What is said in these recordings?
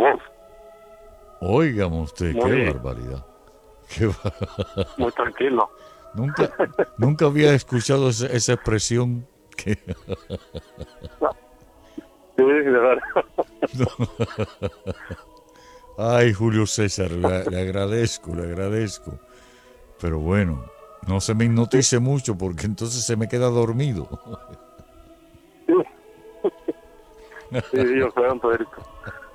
voz. Óigame usted, qué barbaridad. Muy tranquilo. Nunca había escuchado esa expresión que... Sí, de verdad. Ay, Julio César, le agradezco. Pero bueno, no se me hipnotice mucho porque entonces se me queda dormido. Sí, yo sé, don Pedrito.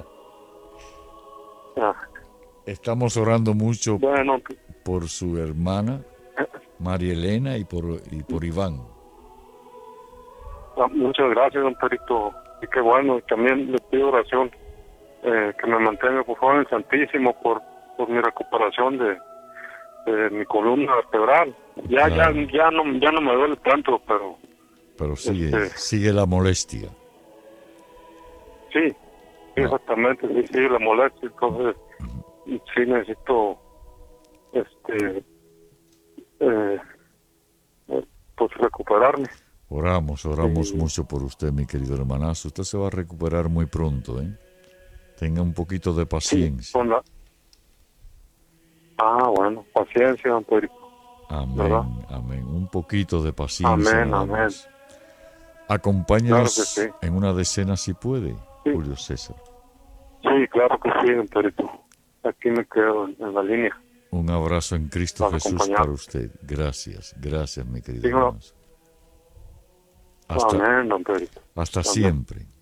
Estamos orando mucho Bueno, por su hermana, María Elena, y por Iván. muchas gracias, don Pedrito. Y qué bueno, también le pido oración, que me mantenga, por favor, en el Santísimo por mi recuperación de mi columna vertebral. Claro. Ya no me duele tanto, pero sigue la molestia. Sí, exactamente, sí, sigue la molestia, entonces sí necesito pues recuperarme. Oramos mucho por usted, mi querido hermanazo. Usted se va a recuperar muy pronto, ¿eh? Tenga un poquito de paciencia. Sí, bueno, paciencia, don Pedrito. Amén, ¿verdad? amén. Un poquito de paciencia. Amén. Acompáñenos claro que sí. en una decena si puede, Sí. Julio César. Sí, claro que sí, don Pedrito. Aquí me quedo en la línea. Un abrazo en Cristo Jesús para usted. Gracias, mi querido hermano. Amén, don Pedrito. Hasta siempre.